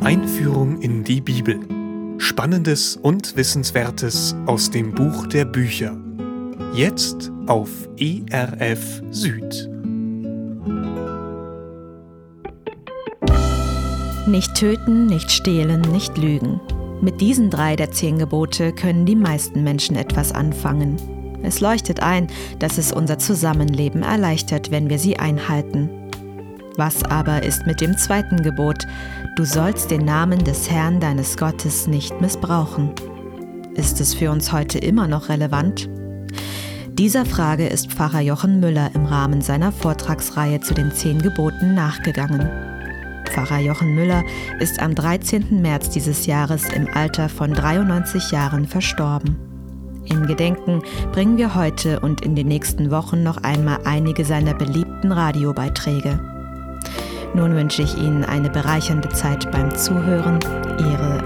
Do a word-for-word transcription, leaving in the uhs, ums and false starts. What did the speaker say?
Einführung in die Bibel. Spannendes und Wissenswertes aus dem Buch der Bücher. Jetzt auf E R F Süd. Nicht töten, nicht stehlen, nicht lügen. Mit diesen drei der zehn Gebote können die meisten Menschen etwas anfangen. Es leuchtet ein, dass es unser Zusammenleben erleichtert, wenn wir sie einhalten. Was aber ist mit dem zweiten Gebot? Du sollst den Namen des Herrn deines Gottes nicht missbrauchen. Ist es für uns heute immer noch relevant? Dieser Frage ist Pfarrer Jochen Müller im Rahmen seiner Vortragsreihe zu den zehn Geboten nachgegangen. Pfarrer Jochen Müller ist am dreizehnten März dieses Jahres im Alter von dreiundneunzig Jahren verstorben. Im Gedenken bringen wir heute und in den nächsten Wochen noch einmal einige seiner beliebten Radiobeiträge. Nun wünsche ich Ihnen eine bereichernde Zeit beim Zuhören. Ihre